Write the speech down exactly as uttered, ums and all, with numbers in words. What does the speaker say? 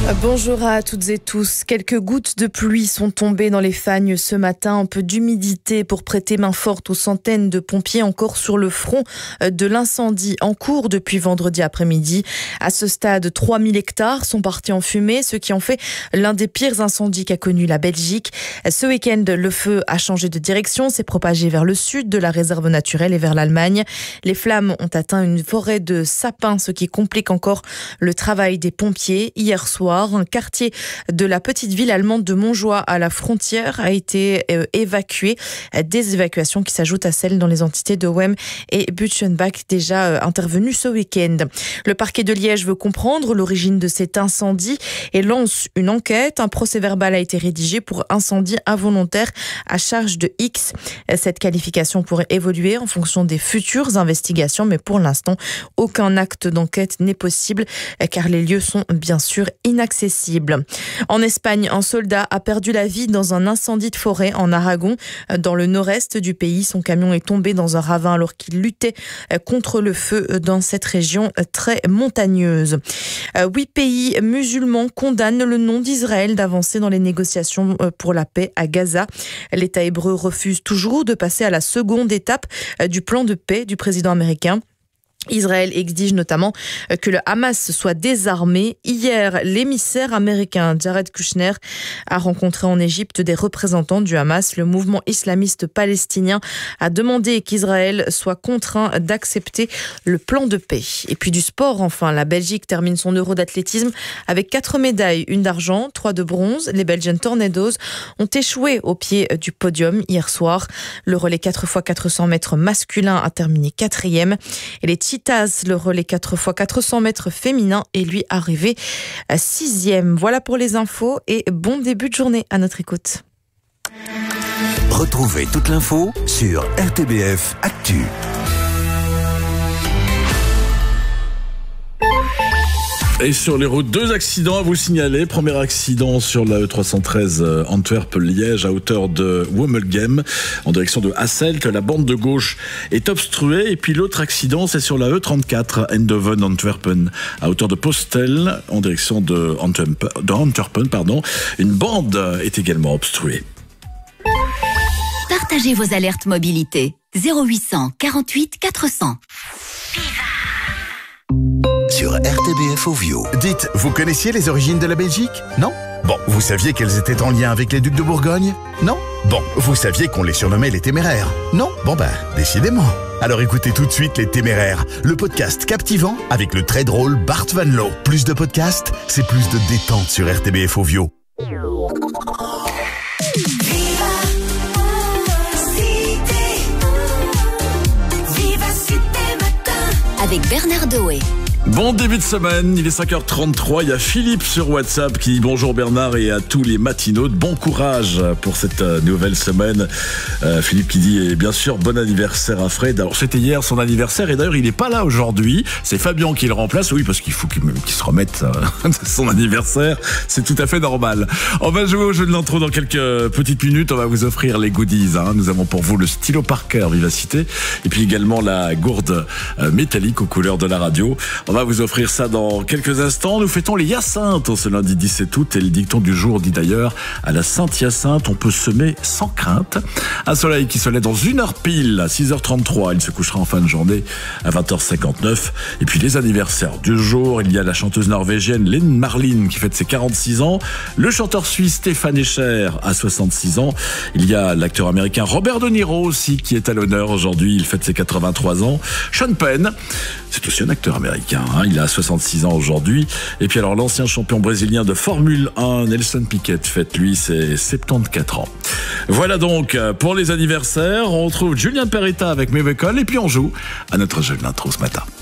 Bonjour à toutes et tous. Quelques gouttes de pluie sont tombées dans les Fagnes ce matin. Un peu d'humidité pour prêter main forte aux centaines de pompiers encore sur le front de l'incendie en cours depuis vendredi après-midi. À ce stade, trois mille hectares sont partis en fumée, ce qui en fait l'un des pires incendies qu'a connu la Belgique. Ce week-end, le feu a changé de direction, s'est propagé vers le sud de la réserve naturelle et vers l'Allemagne. Les flammes ont atteint une forêt de sapins, ce qui complique encore le travail des pompiers. Hier soir, un quartier de la petite ville allemande de Montjoie à la frontière a été euh, évacué. Des évacuations qui s'ajoutent à celles dans les entités de Wem et Butchenbach déjà euh, intervenues ce week-end. Le parquet de Liège veut comprendre l'origine de cet incendie et lance une enquête. Un procès-verbal a été rédigé pour incendie involontaire à charge de X. Cette qualification pourrait évoluer en fonction des futures investigations, mais pour l'instant, aucun acte d'enquête n'est possible car les lieux sont bien sûr inaccessibles. En Espagne, un soldat a perdu la vie dans un incendie de forêt en Aragon. Dans le nord-est du pays, son camion est tombé dans un ravin alors qu'il luttait contre le feu dans cette région très montagneuse. Huit pays musulmans condamnent le nom d'Israël d'avancer dans les négociations pour la paix à Gaza. L'État hébreu refuse toujours de passer à la seconde étape du plan de paix du président américain. Israël exige notamment que le Hamas soit désarmé. Hier, l'émissaire américain Jared Kushner a rencontré en Égypte des représentants du Hamas. Le mouvement islamiste palestinien a demandé qu'Israël soit contraint d'accepter le plan de paix. Et puis du sport, enfin, la Belgique termine son Euro d'athlétisme avec quatre médailles, une d'argent, trois de bronze. Les Belgian Tornadoes ont échoué au pied du podium hier soir. Le relais quatre fois quatre cents mètres masculin a terminé quatrième et les Cheetahs, le relais quatre fois quatre cents mètres féminin, est lui arrivé à sixième. Voilà pour les infos et bon début de journée à notre écoute. Retrouvez toute l'info sur R T B F Actu. Et sur les routes, deux accidents à vous signaler. Premier accident sur la E trois cent treize euh, Antwerp-Liège à hauteur de Womelgem en direction de Hasselt. La bande de gauche est obstruée. Et puis l'autre accident, c'est sur la E trente-quatre Eindhoven-Antwerpen à hauteur de Postel en direction de Antwerpen. De Antwerpen pardon. Une bande est également obstruée. Partagez vos alertes mobilité. zéro huit cents quarante-huit quatre cents. Sur R T B F Ovio. Dites, vous connaissiez les origines de la Belgique? Non? Bon, vous saviez qu'elles étaient en lien avec les ducs de Bourgogne? Non? Bon, vous saviez qu'on les surnommait les Téméraires? Non? Bon ben, décidément. Alors écoutez tout de suite Les Téméraires, le podcast captivant avec le très drôle Bart Van Loo. Plus de podcasts, c'est plus de détente sur R T B F Ovio. Avec Bernard Doé. Bon début de semaine, il est cinq heures trente-trois, il y a Philippe sur WhatsApp qui dit bonjour Bernard et à tous les matinaux, bon courage pour cette nouvelle semaine. Euh, Philippe qui dit et bien sûr bon anniversaire à Fred. Alors c'était hier son anniversaire et d'ailleurs il n'est pas là aujourd'hui, c'est Fabien qui le remplace, oui parce qu'il faut qu'il, qu'il se remette euh, de son anniversaire, c'est tout à fait normal. On va jouer au jeu de l'intro dans quelques petites minutes, on va vous offrir les goodies, hein. Nous avons pour vous le stylo Parker Vivacité et puis également la gourde euh, métallique aux couleurs de la radio. On va vous offrir ça dans quelques instants. Nous fêtons les Hyacinthes ce lundi dix-sept août et le dicton du jour dit d'ailleurs à la Sainte Hyacinthe, on peut semer sans crainte. Un soleil qui se lève dans une heure pile à six heures trente-trois. Il se couchera en fin de journée à vingt heures cinquante-neuf. Et puis les anniversaires du jour, il y a la chanteuse norvégienne Lene Marlin qui fête ses quarante-six ans. Le chanteur suisse Stéphane Escher à soixante-six ans. Il y a l'acteur américain Robert De Niro aussi qui est à l'honneur aujourd'hui. Il fête ses quatre-vingt-trois ans. Sean Penn, c'est aussi un acteur américain. Hein, il a soixante-six ans aujourd'hui. Et puis alors l'ancien champion brésilien de Formule un, Nelson Piquet, fête lui ses soixante-quatorze ans. Voilà donc pour les anniversaires. On retrouve Julien Peretta avec Mévécole et puis on joue à notre jeu de l'intro ce matin.